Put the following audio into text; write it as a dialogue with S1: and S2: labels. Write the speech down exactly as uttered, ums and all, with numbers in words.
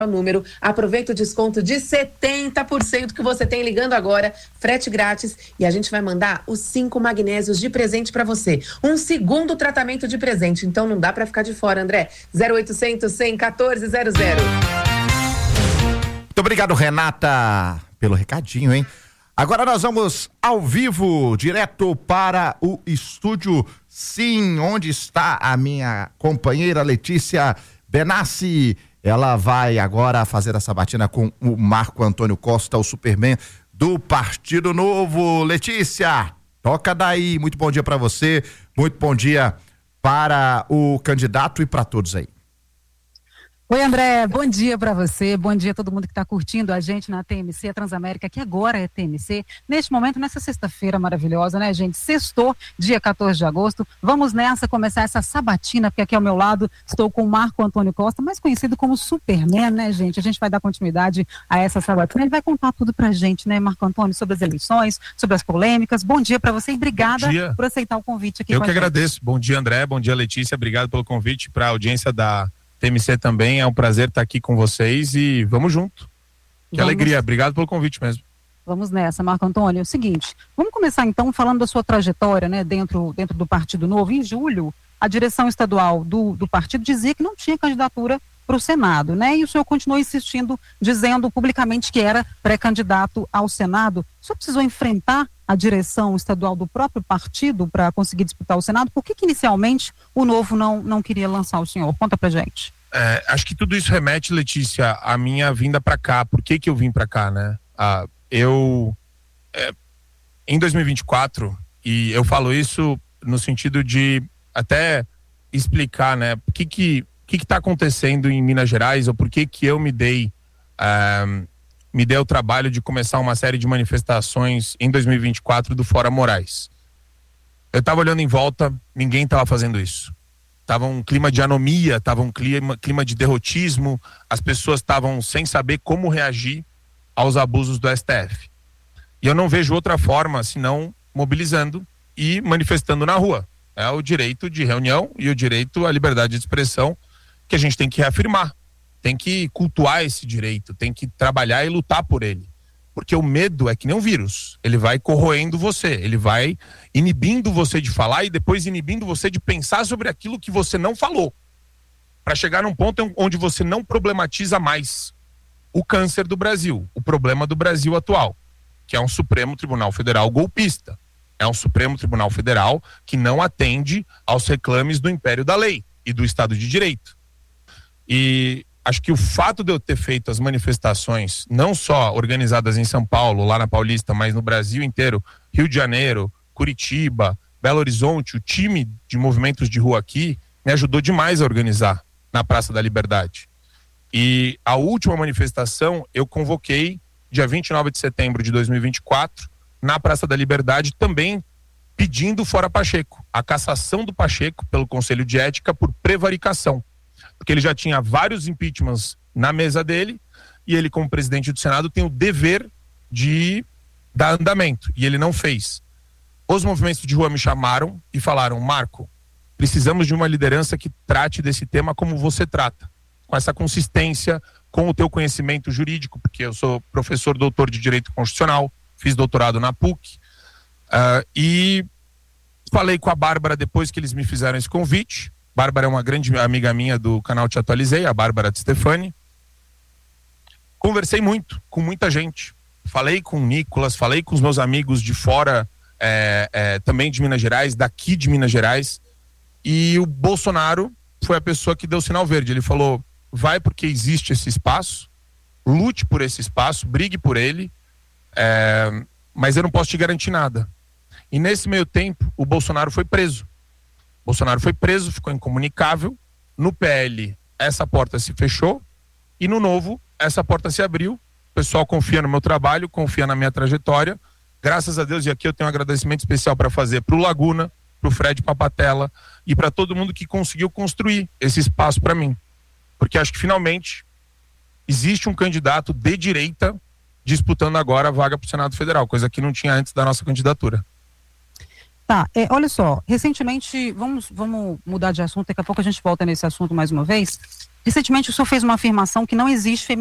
S1: o número, aproveita o desconto de setenta por cento que você tem ligando agora, frete grátis, e a gente vai mandar os cinco magnésios de presente para você. Um segundo tratamento de presente, então não dá para ficar de fora, André. zero oitocentos, cem, quatorze zero zero.
S2: Muito obrigado, Renata, pelo recadinho, hein? Agora nós vamos ao vivo, direto para o estúdio Sim, onde está a minha companheira Letícia Benassi. Ela vai agora fazer a sabatina com o Marco Antônio Costa, o Superman do Partido Novo. Letícia, toca daí. Muito bom dia para você, muito bom dia para o candidato e para todos aí.
S3: Oi, André, bom dia para você, bom dia a todo mundo que está curtindo a gente na T M C, a Transamérica, que agora é T M C, neste momento, nessa sexta-feira maravilhosa, né, gente? Sextou, dia quatorze de agosto, vamos nessa começar essa sabatina, porque aqui ao meu lado estou com o Marco Antônio Costa, mais conhecido como Superman, né, gente? A gente vai dar continuidade a essa sabatina, ele vai contar tudo pra gente, né, Marco Antônio, sobre as eleições, sobre as polêmicas. Bom dia para você e obrigada por aceitar o convite aqui.
S4: Eu
S3: com
S4: que
S3: a gente.
S4: agradeço, bom dia, André, bom dia, Letícia, obrigado pelo convite, para a audiência da T M C também, é um prazer estar aqui com vocês e vamos junto. Que vamos. Alegria, obrigado pelo convite mesmo.
S3: Vamos nessa, Marco Antônio. É o seguinte, vamos começar então falando da sua trajetória, né, dentro, dentro do Partido Novo. Em julho, a direção estadual do, do partido dizia que não tinha candidatura para o Senado, né, e o senhor continuou insistindo, dizendo publicamente que era pré-candidato ao Senado. O senhor precisou enfrentar a direção estadual do próprio partido para conseguir disputar o Senado? Por que que inicialmente o Novo não, não queria lançar o senhor? Conta pra gente.
S4: É, acho que tudo isso remete, Letícia, à minha vinda para cá. Por que que eu vim para cá, né? Ah, eu, é, em dois mil e vinte e quatro, e eu falo isso no sentido de até explicar, né, o que que, que que tá acontecendo em Minas Gerais, ou por que que eu me dei, ah, me dei o trabalho de começar uma série de manifestações em dois mil e vinte e quatro do Fora Moraes. Eu tava olhando em volta, ninguém tava fazendo isso. Tava um clima de anomia, tava um clima, clima de derrotismo, as pessoas estavam sem saber como reagir aos abusos do S T F. E eu não vejo outra forma senão mobilizando e manifestando na rua. É o direito de reunião e o direito à liberdade de expressão que a gente tem que reafirmar. Tem que cultuar esse direito, tem que trabalhar e lutar por ele. Porque o medo é que nem um vírus, ele vai corroendo você, ele vai inibindo você de falar e depois inibindo você de pensar sobre aquilo que você não falou, para chegar num ponto onde você não problematiza mais o câncer do Brasil, o problema do Brasil atual, que é um Supremo Tribunal Federal golpista, é um Supremo Tribunal Federal que não atende aos reclames do império da lei e do Estado de Direito. E acho que o fato de eu ter feito as manifestações, não só organizadas em São Paulo, lá na Paulista, mas no Brasil inteiro, Rio de Janeiro, Curitiba, Belo Horizonte, o time de movimentos de rua aqui me ajudou demais a organizar na Praça da Liberdade. E a última manifestação eu convoquei dia vinte e nove de setembro de dois mil e vinte e quatro, na Praça da Liberdade, também pedindo fora Pacheco, a cassação do Pacheco pelo Conselho de Ética por prevaricação. Porque ele já tinha vários impeachments na mesa dele e ele, como presidente do Senado, tem o dever de dar andamento, e ele não fez. Os movimentos de rua me chamaram e falaram: Marco, precisamos de uma liderança que trate desse tema como você trata, com essa consistência, com o teu conhecimento jurídico, porque eu sou professor doutor de Direito Constitucional, fiz doutorado na P U C, uh, e falei com a Bárbara depois que eles me fizeram esse convite. Bárbara é uma grande amiga minha do canal Te Atualizei, a Bárbara de Stefani. Conversei muito com muita gente. Falei com o Nicolas, falei com os meus amigos de fora, é, é, também de Minas Gerais, daqui de Minas Gerais. E o Bolsonaro foi a pessoa que deu o sinal verde. Ele falou: vai porque existe esse espaço, lute por esse espaço, brigue por ele, é, mas eu não posso te garantir nada. E nesse meio tempo, o Bolsonaro foi preso. Bolsonaro foi preso, ficou incomunicável. No P L, essa porta se fechou. E no Novo, essa porta se abriu. O pessoal confia no meu trabalho, confia na minha trajetória. Graças a Deus, e aqui eu tenho um agradecimento especial para fazer para o Laguna, para o Fred Papatella e para todo mundo que conseguiu construir esse espaço para mim. Porque acho que finalmente existe um candidato de direita disputando agora a vaga para o Senado Federal, coisa que não tinha antes da nossa candidatura.
S3: Tá, é, olha só, recentemente, vamos, vamos mudar de assunto, daqui a pouco a gente volta nesse assunto mais uma vez. Recentemente o senhor fez uma afirmação que não existe